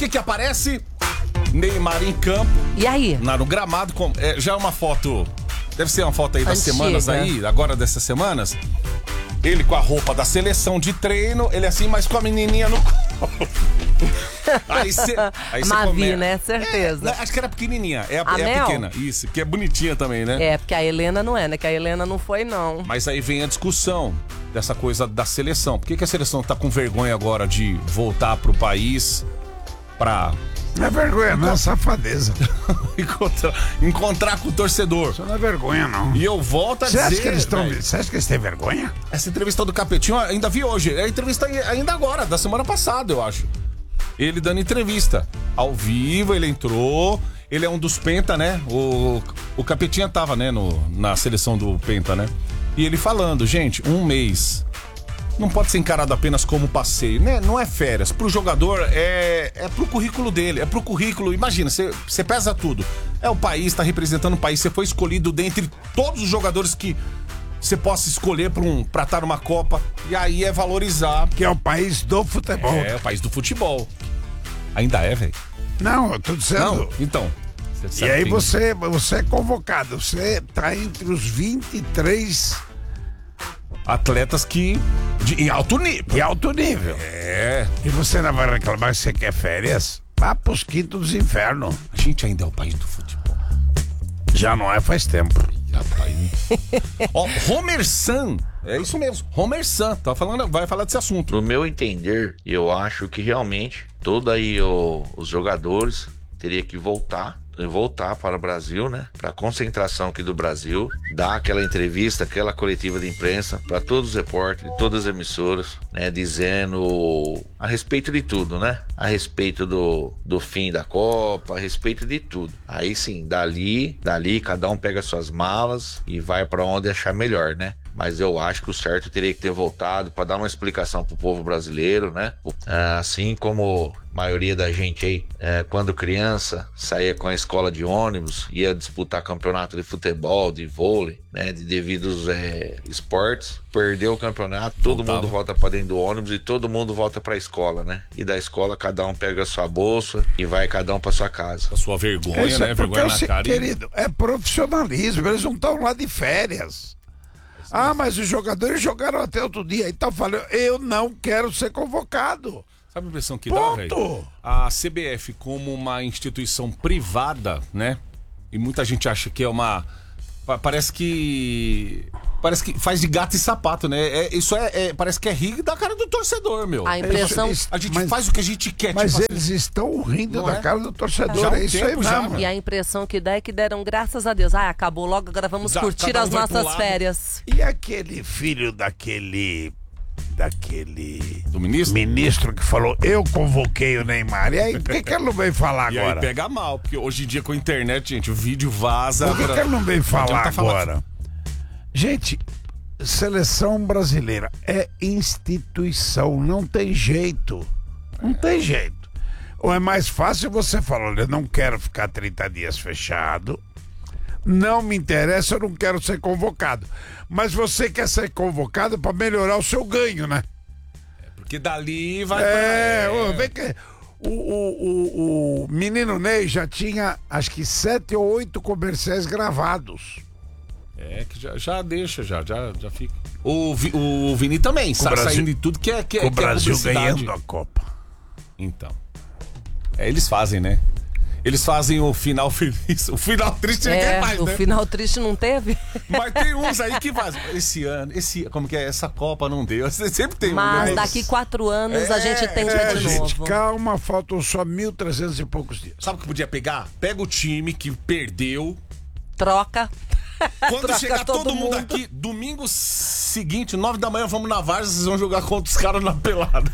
que aparece? Neymar em campo. E aí? No gramado. Já é uma foto. Deve ser uma foto aí das Antiga. semanas aí, agora dessas semanas. Ele com a roupa da seleção de treino, ele assim, mas com a menininha no colo. Aí você Mavi, né? Certeza. Acho que era pequenininha. É a Mel? pequena. Isso, que é bonitinha também, né? É, porque a Helena não é, né? Que a Helena não foi, não. Mas aí vem a discussão dessa coisa da seleção. Por que a seleção tá com vergonha agora de voltar pro país pra... Não é vergonha, não é safadeza. encontrar com o torcedor. Isso não é vergonha, não. E eu volto a Você dizer... Você acha que eles têm vergonha? Essa entrevista do Capetinho, ainda vi hoje. É a entrevista ainda agora, da semana passada, eu acho. Ele dando entrevista. Ao vivo, ele entrou. Ele é um dos Penta, né? O Capetinha tava, né, na seleção do Penta, né? E ele falando, gente, um mês não pode ser encarado apenas como passeio, né? Não é férias. Pro jogador, é pro currículo dele, é pro currículo. Imagina, você pesa tudo. É o país, tá representando o país. Você foi escolhido dentre todos os jogadores que você possa escolher pra estar numa Copa. E aí é valorizar. Que é o país do futebol. É, o país do futebol. Ainda é, velho? Não, eu tô dizendo. Não, então. E aí você é convocado. Você tá entre os 23 atletas que... em alto nível. De alto nível. É. E você não vai reclamar que você quer férias? Vá pros quintos dos infernos. A gente ainda é o país do futebol. Já não é faz tempo. Rapaz. Ó, Homer San. É isso mesmo. Homer San. Vai falar desse assunto. No meu entender, eu acho que realmente todos aí os jogadores teriam que voltar para o Brasil, né? Para concentração aqui do Brasil, dar aquela entrevista, aquela coletiva de imprensa para todos os repórteres, todas as emissoras, né? Dizendo a respeito de tudo, né? A respeito do fim da Copa, a respeito de tudo. Aí sim, dali, cada um pega suas malas e vai para onde achar melhor, né? Mas eu acho que o certo teria que ter voltado para dar uma explicação pro povo brasileiro, né? Assim como a maioria da gente aí, quando criança, saía com a escola de ônibus, ia disputar campeonato de futebol, de vôlei, né? De devidos esportes, perdeu o campeonato, todo mundo volta para dentro do ônibus e todo mundo volta para a escola, né? E da escola cada um pega a sua bolsa e vai cada um para sua casa. A sua vergonha, né? Vergonha na cara. Querido, é profissionalismo, eles não estão lá de férias. Mas os jogadores jogaram até outro dia. Então falando, eu não quero ser convocado. Sabe a impressão que dá, velho? A CBF, como uma instituição privada, né? E muita gente acha que é uma... Parece que faz de gato e sapato, né? Parece que é rir da cara do torcedor, meu. A impressão... A gente faz o que a gente quer. Mas tipo eles estão rindo da cara do torcedor. Já é isso aí mesmo. E a impressão que dá é que deram graças a Deus. Acabou logo, agora vamos curtir as nossas férias. E aquele filho daquele do ministro? Ministro que falou, eu convoquei o Neymar. E aí, por que ele não veio falar agora? E aí pega mal, porque hoje em dia com a internet, gente, o vídeo vaza. Por que ele não veio falar agora? Gente, seleção brasileira é instituição, não tem jeito. Não tem jeito. Ou é mais fácil você falar, olha, eu não quero ficar 30 dias fechado, não me interessa, eu não quero ser convocado. Mas você quer ser convocado para melhorar o seu ganho, né? Porque dali vai... Vem que o menino Ney já tinha, acho que 7 ou 8 comerciais gravados. Que já deixa, já fica. O Vini também, saindo de tudo que é o Brasil publicidade. ganhando a Copa. Então. Eles fazem, né? Eles fazem o final feliz. O final triste ninguém faz, né? O final triste não teve. Mas tem uns aí que fazem. Esse ano, como que é? Essa Copa não deu. Sempre tem Mas daqui 4 anos a gente tem de novo. Gente, calma, faltam só 1.300 e poucos dias. Sabe o que podia pegar? Pega o time que perdeu. Troca. Quando chegar todo mundo aqui, domingo seguinte, 9 da manhã, vamos na Várzea, vocês vão jogar contra os caras na pelada.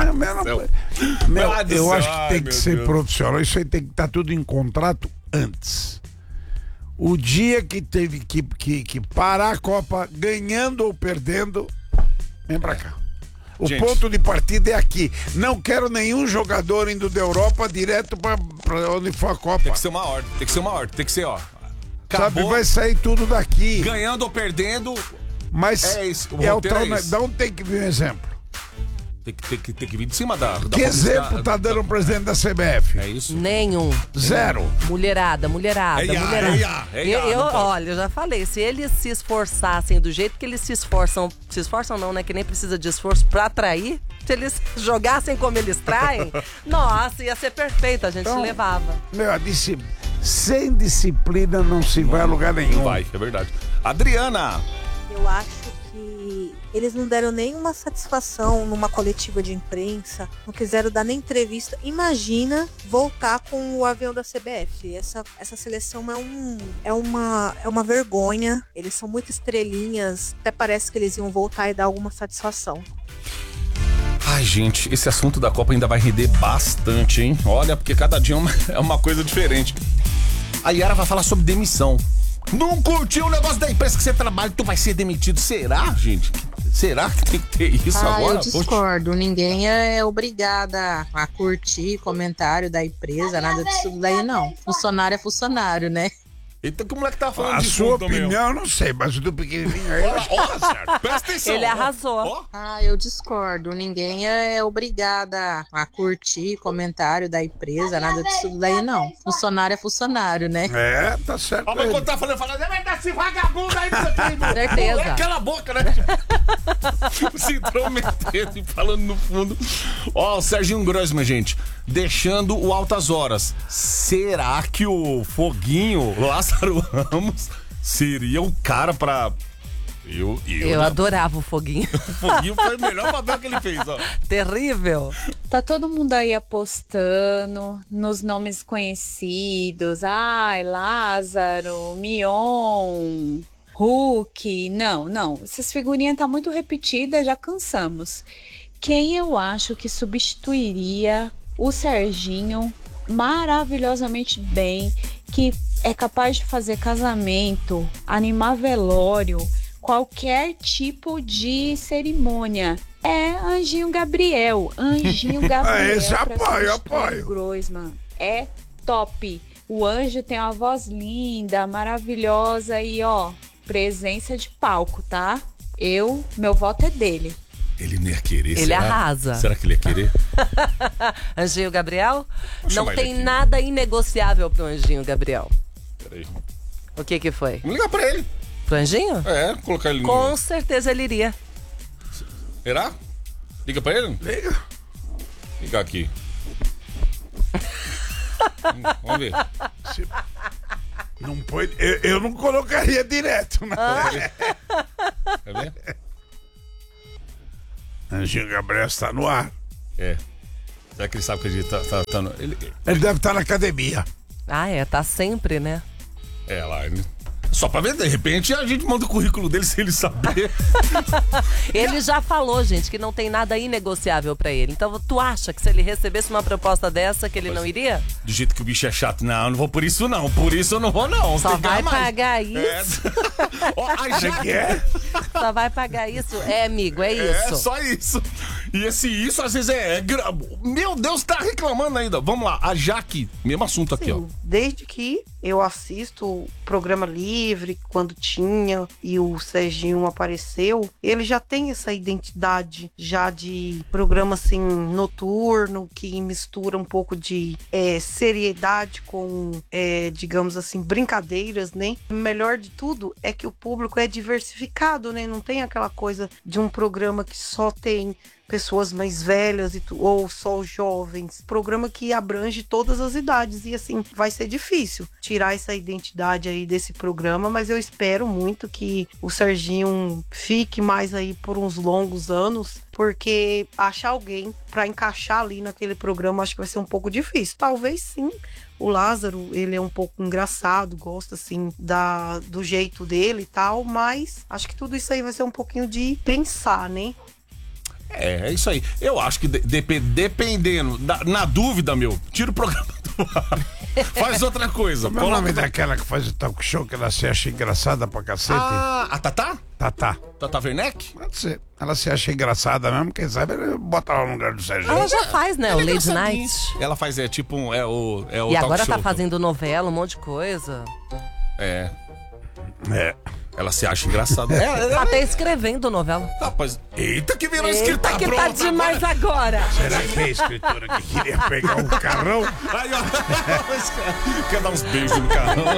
Eu acho que tem que ser profissional. Isso aí tem que estar tudo em contrato antes. O dia que teve que parar a Copa, ganhando ou perdendo, vem pra cá. O ponto de partida é aqui. Não quero nenhum jogador indo da Europa direto pra onde for a Copa. Tem que ser uma ordem, tem que ser, ó. Acabou. Sabe, vai sair tudo daqui. Ganhando ou perdendo. Mas é isso. o tal, de onde tem que vir um exemplo? Tem que vir de cima da Que exemplo tá dando o presidente da CBF? É isso? Nenhum. Zero. Mulherada. Olha, eu já falei, se eles se esforçassem do jeito que eles se esforçam não, né? Que nem precisa de esforço pra atrair. Se eles jogassem como eles traem, nossa, ia ser perfeito, a gente Então, levava. Sem disciplina não se vai a lugar nenhum. Vai, é verdade. Adriana! Eu acho que eles não deram nenhuma satisfação numa coletiva de imprensa, não quiseram dar nem entrevista. Imagina voltar com o avião da CBF. Essa seleção é uma vergonha. Eles são muito estrelinhas. Até parece que eles iam voltar e dar alguma satisfação. Ai, gente, esse assunto da Copa ainda vai render bastante, hein? Olha, porque cada dia é uma coisa diferente. A Yara vai falar sobre demissão. Não curtiu o negócio da empresa que você trabalha, tu vai ser demitido. Será, gente? Será que tem que ter isso agora? Eu discordo. Ninguém é obrigada a curtir comentário da empresa, nada disso daí, não. Funcionário é funcionário, né? Eita, que o moleque tá falando A de sua fundo, opinião, eu não sei, mas o do pequenininho aí... Ó, certo. Presta atenção. Ele arrasou. Eu discordo. Ninguém é obrigada a curtir comentário da empresa, nada disso daí, não. Funcionário é funcionário, né? É, tá certo. Ó, mas quando tá falando, vai dar esse vagabundo aí, Certeza. Cala a boca, né? Se intrometendo e falando no fundo. Ó, o Serginho Grossman, gente, deixando o Altas Horas. Será que o Foguinho, Lázaro Ramos, seria o cara pra... Eu adorava o Foguinho. O Foguinho foi o melhor papel que ele fez, ó. Terrível. Tá todo mundo aí apostando nos nomes conhecidos. Ai, Lázaro, Mion, Hulk. Não. Essas figurinhas tá muito repetidas, já cansamos. Quem eu acho que substituiria o Serginho maravilhosamente bem, que é capaz de fazer casamento, animar velório, qualquer tipo de cerimônia, é Anjinho Gabriel. Anjinho Gabriel. Esse apoio. Grossman é top. O Anjo tem uma voz linda, maravilhosa e presença de palco, tá? Meu voto é dele. Ele não ia querer, Ele arrasa. Será que ele ia querer? Anjinho Gabriel? Vou Não chamar tem ele aqui. nada inegociável pro Anjinho Gabriel. Peraí. O que foi? Vamos ligar pra ele. Pro Anjinho? Colocar ele Com certeza ele iria. Será? Liga pra ele? Liga. Liga aqui. Vamos ver. Não pode, eu não colocaria direto, né? Quer ver? Anjinho Gabriel está no ar. É. Será que ele sabe que a gente tá no... Ele deve estar na academia. Tá sempre, né? É, lá. Só pra ver, de repente, a gente manda o currículo dele sem ele saber. Ele já falou, gente, que não tem nada inegociável pra ele. Então, tu acha que se ele recebesse uma proposta dessa, que ele não iria? Do jeito que o bicho é chato. Não vou por isso, não. Por isso eu não vou, não. Só Tem que vai ganhar mais. pagar isso. Ó, a Jaque Só vai pagar isso. É, amigo, é isso. É só isso. E esse isso, às vezes, Meu Deus, tá reclamando ainda. Vamos lá, a Jaque, mesmo assunto aqui, ó. Desde que eu assisto o Programa Livre, quando tinha, e o Serginho apareceu, ele já tem essa identidade já de programa, assim, noturno, que mistura um pouco de seriedade com, digamos assim, brincadeiras, né? O melhor de tudo é que o público é diversificado, né? Não tem aquela coisa de um programa que só tem pessoas mais velhas ou só os jovens. Programa que abrange todas as idades e assim, vai ser difícil tirar essa identidade aí desse programa, mas eu espero muito que o Serginho fique mais aí por uns longos anos, porque achar alguém para encaixar ali naquele programa acho que vai ser um pouco difícil. Talvez sim. O Lázaro, ele é um pouco engraçado, gosta assim do jeito dele e tal, mas acho que tudo isso aí vai ser um pouquinho de pensar, né? É isso aí. Eu acho que dependendo, na dúvida, tira o programa do ar. Faz outra coisa. Como é o nome daquela que faz o talk show que ela se acha engraçada pra cacete? A Tatá? Tata Werneck? Pode ser. Ela se acha engraçada mesmo, quem sabe ele bota ela no lugar do Serginho. Ela já faz, né? O Lady Night. Ela faz, tipo, o E talk agora show. tá fazendo novela, um monte de coisa. É. Ela se acha engraçada. Tá até escrevendo novela. Rapaz, eita que virou Eita escrita que tá pronta demais agora. Será que é a escritora que queria pegar um carrão? Aí, ó. Quer dar uns beijos no carrão?